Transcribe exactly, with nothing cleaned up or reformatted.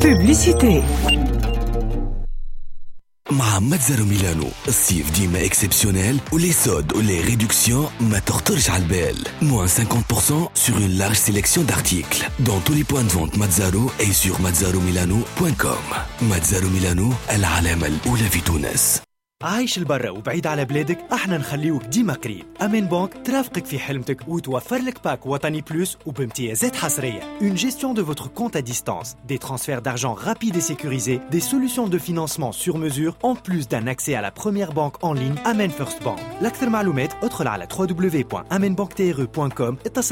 Publicité. مع متزارو ميلانو الصيف ديما اكسبسيونيل ولي سود ولي ريدكسيون ما تخطرش على البال. moins cinquante pour cent sur une large sélection d'articles dans tous les points de vente Mazzaro et sur mazzaro milano point com. Mazzaro Milano, العلامة الأولى في تونس. عايش البرا وبعيد على بلادك، احنا نخليوك ديما قريب. أمان بانك ترافقك في حلمتك وتوفر لك باك وطني بلوس وبامتيازات حصرية. Une gestion de votre compte à distance, des transferts d'argent rapides et sécurisés, des solutions de financement sur mesure, en plus d'un accès à la première banque en ligne Amen First Bank. l'أكثر معلومات ادخل على w w w point amen bank t r e point com.